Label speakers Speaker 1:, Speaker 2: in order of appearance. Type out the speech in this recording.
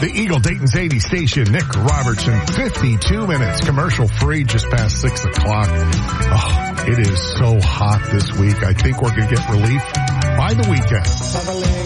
Speaker 1: The Eagle Dayton's 80 station, Nick Robertson, 52 minutes, commercial free, just past 6 o'clock. Oh, it is so hot this week. I think we're going to get relief by the weekend.